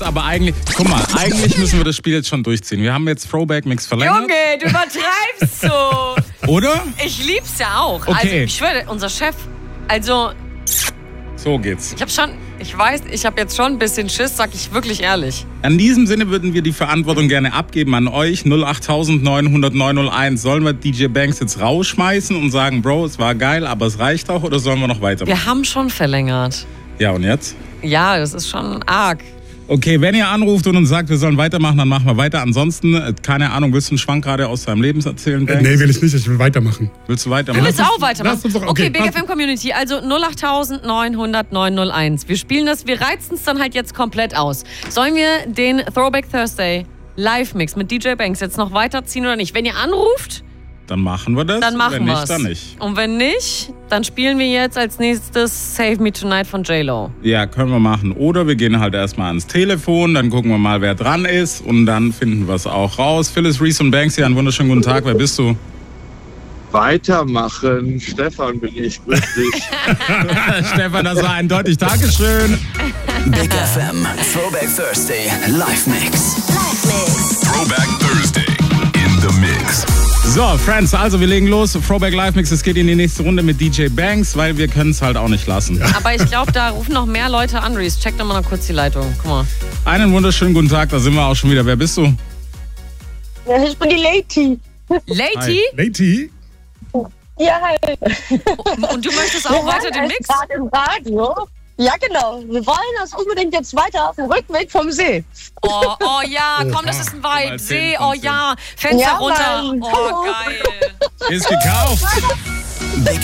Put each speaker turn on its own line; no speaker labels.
Aber eigentlich, guck mal, eigentlich müssen wir das Spiel jetzt schon durchziehen. Wir haben jetzt Throwback-Mix verlängert.
Junge, du übertreibst so.
Oder?
Ich lieb's ja auch.
Okay.
Also, ich schwöre, unser Chef, also,
So geht's.
ich weiß, ich habe jetzt schon ein bisschen Schiss, sag ich wirklich ehrlich.
In diesem Sinne würden wir die Verantwortung gerne abgeben an euch. 08900 901. Sollen wir DJ Banks jetzt rausschmeißen und sagen, Bro, es war geil, aber es reicht auch, oder sollen wir noch weitermachen?
Wir haben schon verlängert.
Ja, und jetzt?
Ja, das ist schon arg.
Okay, wenn ihr anruft und uns sagt, wir sollen weitermachen, dann machen wir weiter. Ansonsten, keine Ahnung, willst du einen Schwank gerade aus deinem Leben erzählen, Banks?
Nee, will ich nicht. Ich will weitermachen.
Willst du
Du
weitermachen?
willst auch weitermachen?
Lass uns doch-
Okay,
okay,
Big
passt.
FM Community, also 08900 901. Wir spielen das, wir reizen es dann halt jetzt komplett aus. Sollen wir den Throwback Thursday Live-Mix mit DJ Banks jetzt noch weiterziehen oder nicht? Wenn ihr anruft,
Dann machen wir das.
dann machen
wenn
wir
nicht,
es.
dann nicht.
Und wenn nicht, dann spielen wir jetzt als nächstes Save Me Tonight von J-Lo.
Ja, können wir machen. Oder wir gehen halt erstmal ans Telefon, dann gucken wir mal, wer dran ist und dann finden wir es auch raus. Phyllis, Reese und Banks hier, einen wunderschönen guten Tag. Wer bist du?
Weitermachen. Stefan bin ich. Grüß dich.
Stefan, das war eindeutig. Dankeschön.
Big FM Throwback Thursday Live Mix.
Throwback Thursday in the Mix.
So, Friends, also wir legen los. Throwback Live Mix, es geht in die nächste Runde mit DJ Banks, weil wir können es halt auch nicht lassen.
Aber ich glaube, da rufen noch mehr Leute an, Reese. Check doch mal noch kurz die Leitung. Guck mal.
Einen wunderschönen guten Tag, da sind wir auch schon wieder. Wer bist du?
Ja, ich bin die Lady.
Lady?
Lady?
Ja, hi.
Und du möchtest auch weiter den Mix?
Gerade im Radio. Ja, genau. Wir wollen das unbedingt jetzt weiter auf dem Rückweg vom See.
Oh ja, komm, das ist ein
Mal
Vibe.
10
See,
von
oh
10.
ja. Fenster
Ja,
runter.
Mann.
Oh, geil.
Ist gekauft.
Big